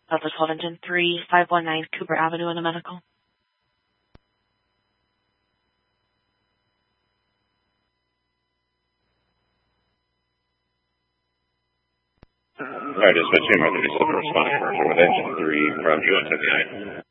Delta 12 Engine 3, 519 Cooper Avenue in the medical. All right, dispatch, Martha, responding commercial with Engine 3 from USA.